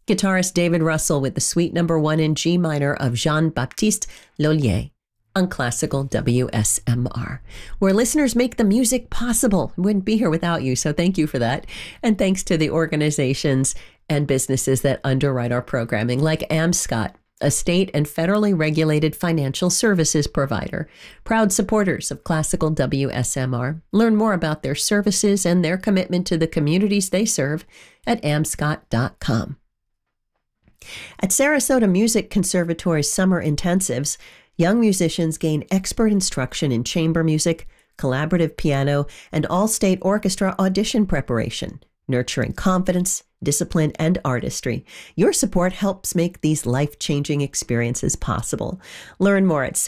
Guitarist David Russell with the Suite No. 1 in G minor of Jean-Baptiste Lullier on Classical WSMR, where listeners make the music possible. Wouldn't be here without you, so thank you for that. And thanks to the organizations and businesses that underwrite our programming, like AmScot, a state and federally regulated financial services provider. Proud supporters of Classical WSMR. Learn more about their services and their commitment to the communities they serve at amscot.com. At Sarasota Music Conservatory's summer intensives, young musicians gain expert instruction in chamber music, collaborative piano, and all-state orchestra audition preparation, nurturing confidence, discipline, and artistry. Your support helps make these life-changing experiences possible. Learn more at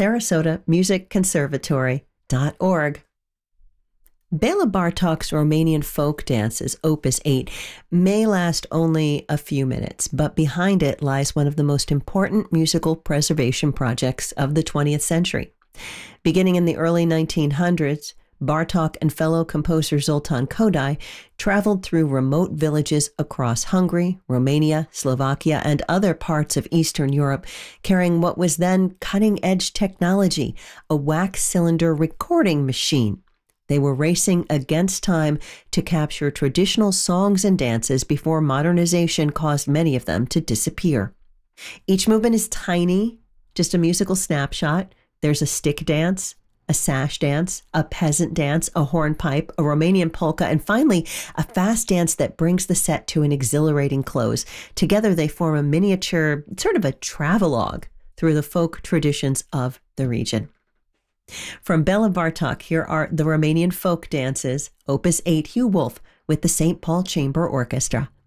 sarasotamusicconservatory.org. Bela Bartok's Romanian folk dances, Opus 8, may last only a few minutes, but behind it lies one of the most important musical preservation projects of the 20th century. Beginning in the early 1900s, Bartok and fellow composer Zoltan Kodály traveled through remote villages across Hungary, Romania, Slovakia, and other parts of Eastern Europe, carrying what was then cutting-edge technology, a wax cylinder recording machine. They were racing against time to capture traditional songs and dances before modernization caused many of them to disappear. Each movement is tiny, just a musical snapshot. There's a stick dance, a sash dance, a peasant dance, a hornpipe, a Romanian polka, and finally, a fast dance that brings the set to an exhilarating close. Together, they form a miniature, sort of a travelogue through the folk traditions of the region. From Bela Bartok, here are the Romanian folk dances, Opus 8, Hugh Wolf with the St. Paul Chamber Orchestra.